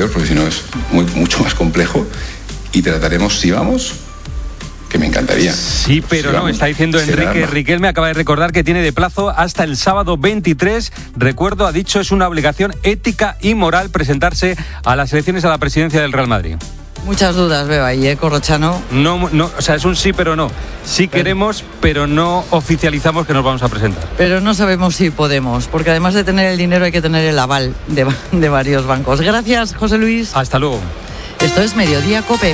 anterior, porque si no es mucho más complejo, y trataremos, si vamos, que me encantaría. Sí, pero no, está diciendo Enrique Riquelme, acaba de recordar que tiene de plazo hasta el sábado 23. Recuerdo, ha dicho, es una obligación ética y moral presentarse a las elecciones a la presidencia del Real Madrid. Muchas dudas veo ahí, Corrochano. No, o sea, es un sí pero no. Sí queremos, pero no oficializamos que nos vamos a presentar. Pero no sabemos si podemos, porque además de tener el dinero hay que tener el aval de varios bancos. Gracias, José Luis. Hasta luego. Esto es Mediodía COPE.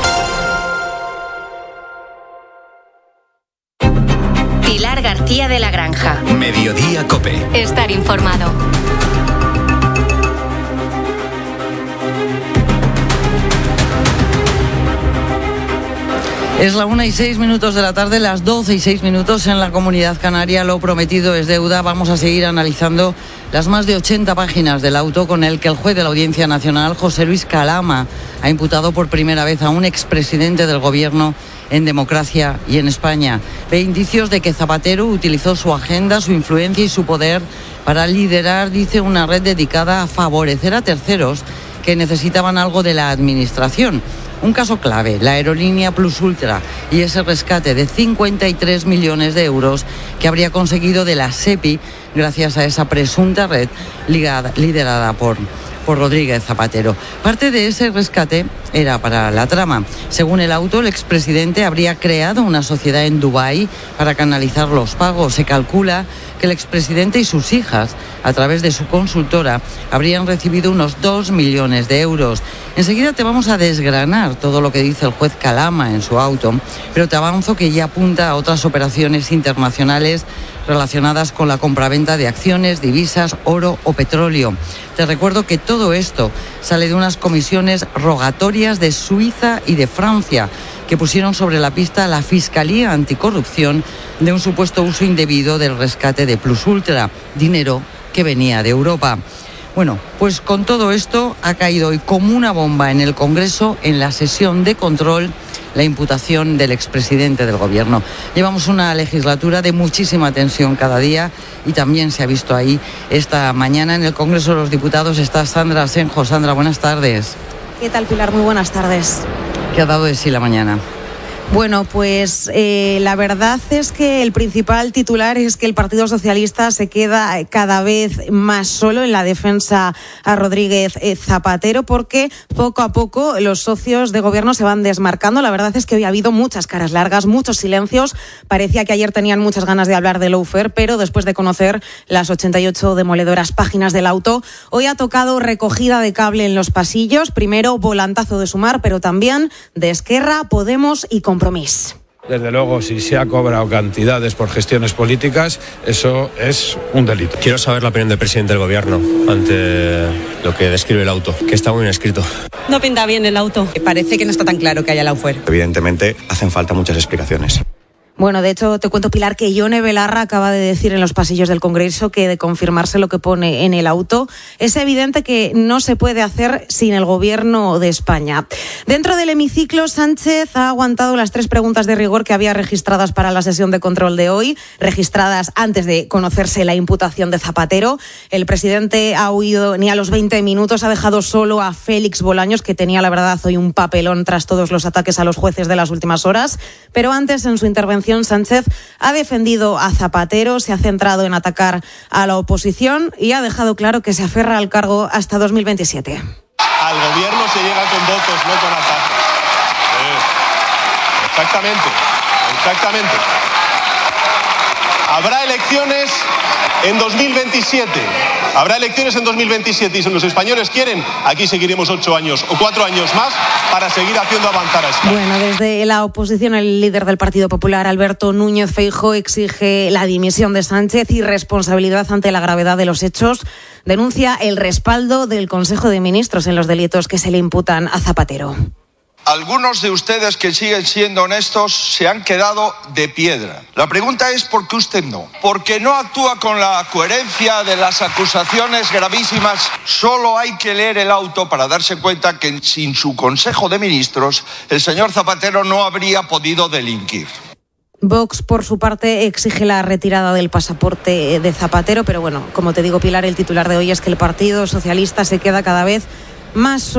Pilar García de la Granja. Mediodía COPE. Estar informado. Es la 1:06 de la tarde, las 12:06 en la Comunidad Canaria. Lo prometido es deuda. Vamos a seguir analizando las más de 80 páginas del auto con el que el juez de la Audiencia Nacional, José Luis Calama, ha imputado por primera vez a un expresidente del Gobierno en democracia y en España. Ve indicios de que Zapatero utilizó su agenda, su influencia y su poder para liderar, dice, una red dedicada a favorecer a terceros que necesitaban algo de la administración. Un caso clave, la aerolínea Plus Ultra y ese rescate de 53 millones de euros que habría conseguido de la SEPI gracias a esa presunta red liderada por Rodríguez Zapatero. Parte de ese rescate era para la trama. Según el auto, el expresidente habría creado una sociedad en Dubái para canalizar los pagos. Se calcula que el expresidente y sus hijas, a través de su consultora, habrían recibido unos 2 millones de euros. Enseguida te vamos a desgranar todo lo que dice el juez Calama en su auto, pero te avanzo que ya apunta a otras operaciones internacionales relacionadas con la compraventa de acciones, divisas, oro o petróleo. Te recuerdo que todo esto sale de unas comisiones rogatorias de Suiza y de Francia que pusieron sobre la pista a la Fiscalía Anticorrupción de un supuesto uso indebido del rescate de Plus Ultra, dinero que venía de Europa. Bueno, pues con todo esto ha caído hoy como una bomba en el Congreso, en la sesión de control, la imputación del expresidente del Gobierno. Llevamos una legislatura de muchísima tensión cada día y también se ha visto ahí esta mañana en el Congreso de los Diputados. Está Sandra Asenjo. Sandra, buenas tardes. ¿Qué tal, Pilar? Muy buenas tardes. ¿Qué ha dado de sí la mañana? Bueno, pues la verdad es que el principal titular es que el Partido Socialista se queda cada vez más solo en la defensa a Rodríguez Zapatero, porque poco a poco los socios de gobierno se van desmarcando. La verdad es que hoy ha habido muchas caras largas, muchos silencios. Parecía que ayer tenían muchas ganas de hablar de lawfare, pero después de conocer las 88 demoledoras páginas del auto, hoy ha tocado recogida de cable en los pasillos. Primero volantazo de Sumar, pero también de Esquerra, Podemos y Compromís. Desde luego, si se ha cobrado cantidades por gestiones políticas, eso es un delito. Quiero saber la opinión del presidente del Gobierno ante lo que describe el auto, que está muy bien escrito. No pinta bien el auto. Parece que no está tan claro que haya lawfare. Evidentemente, hacen falta muchas explicaciones. Bueno, de hecho, te cuento, Pilar, que Ione Belarra acaba de decir en los pasillos del Congreso que, de confirmarse lo que pone en el auto, es evidente que no se puede hacer sin el Gobierno de España. Dentro del hemiciclo, Sánchez ha aguantado las 3 preguntas de rigor que había registradas para la sesión de control de hoy, registradas antes de conocerse la imputación de Zapatero. El presidente ha huido ni a los 20 minutos, ha dejado solo a Félix Bolaños, que tenía, la verdad, hoy un papelón tras todos los ataques a los jueces de las últimas horas. Pero antes, en su intervención, Sánchez ha defendido a Zapatero, se ha centrado en atacar a la oposición y ha dejado claro que se aferra al cargo hasta 2027. Al gobierno se llega con votos, no con ataques. Exactamente. Habrá elecciones en 2027. Y si los españoles quieren, aquí seguiremos 8 años o 4 años más para seguir haciendo avanzar a España. Bueno, desde la oposición, el líder del Partido Popular, Alberto Núñez Feijóo, exige la dimisión de Sánchez y responsabilidad ante la gravedad de los hechos. Denuncia el respaldo del Consejo de Ministros en los delitos que se le imputan a Zapatero. Algunos de ustedes que siguen siendo honestos se han quedado de piedra. La pregunta es ¿por qué usted no? Porque no actúa con la coherencia de las acusaciones gravísimas. Solo hay que leer el auto para darse cuenta que sin su Consejo de Ministros el señor Zapatero no habría podido delinquir. Vox, por su parte, exige la retirada del pasaporte de Zapatero, pero bueno, como te digo, Pilar, el titular de hoy es que el Partido Socialista se queda cada vez más